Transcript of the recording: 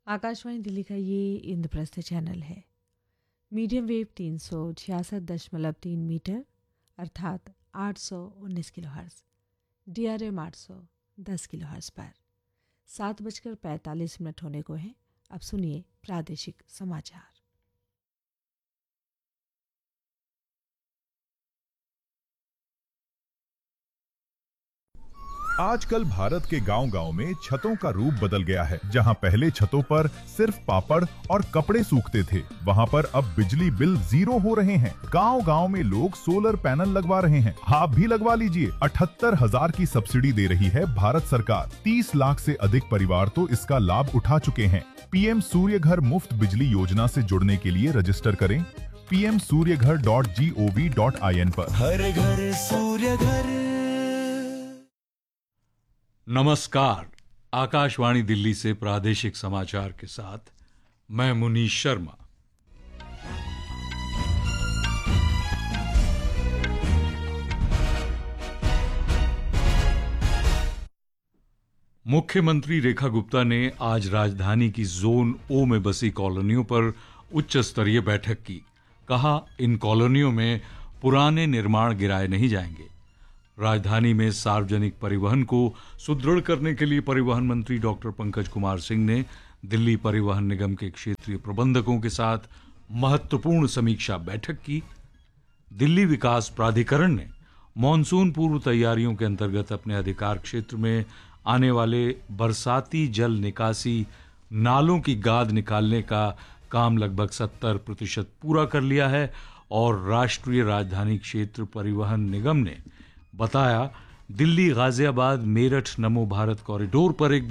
आकाशवाणी दिल्ली का ये इंद्रप्रस्थ चैनल है। मीडियम वेव 366.3 मीटर अर्थात 819 किलोहर्ट्ज़, DRM 810 किलोहर्ट्ज़ पर 7:45 होने को हैं। अब सुनिए प्रादेशिक समाचार। आजकल भारत के गांव-गांव में छतों का रूप बदल गया है। जहां पहले छतों पर सिर्फ पापड़ और कपड़े सूखते थे, वहां पर अब बिजली बिल 0 हो रहे हैं। गांव-गांव में लोग सोलर पैनल लगवा रहे हैं। आप भी लगवा लीजिए। 78,000 की सब्सिडी दे रही है भारत सरकार। 30 लाख से अधिक परिवार तो इसका लाभ उठा चुके हैं। पीएम सूर्य घर मुफ्त बिजली योजना से जुड़ने के लिए रजिस्टर करें pmsuryaghar.gov.in पर। हर घर सूर्य घर। नमस्कार, आकाशवाणी दिल्ली से प्रादेशिक समाचार के साथ मैं मुनीश शर्मा। मुख्यमंत्री रेखा गुप्ता ने आज राजधानी की जोन ओ में बसी कॉलोनियों पर उच्च स्तरीय बैठक की। कहा, इन कॉलोनियों में पुराने निर्माण गिराए नहीं जाएंगे। राजधानी में सार्वजनिक परिवहन को सुदृढ़ करने के लिए परिवहन मंत्री डॉक्टर पंकज कुमार सिंह ने दिल्ली परिवहन निगम के क्षेत्रीय प्रबंधकों के साथ महत्वपूर्ण समीक्षा बैठक की। दिल्ली विकास प्राधिकरण ने मॉनसून पूर्व तैयारियों के अंतर्गत अपने अधिकार क्षेत्र में आने वाले बरसाती जल निकासी नालों की गाद निकालने का काम लगभग 70% पूरा कर लिया है और राष्ट्रीय राजधानी क्षेत्र परिवहन निगम ने बताया, दिल्ली गाजियाबाद मेरठ नमो भारत कॉरिडोर पर एक